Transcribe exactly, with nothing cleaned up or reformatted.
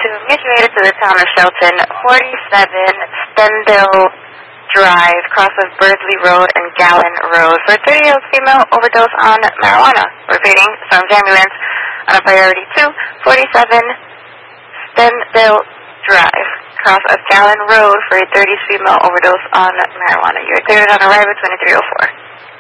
to mutual aid to the town of Shelton, forty-seven Stendale Drive, cross of Birdley Road and Gallon Road, for a thirty-year-old female overdose on marijuana. Repeating, Storm's ambulance on a priority two, forty-seven Stendale Drive, cross of Gallon Road, for a thirty-year-old female overdose on marijuana. You are cleared on arrival twenty-three oh four.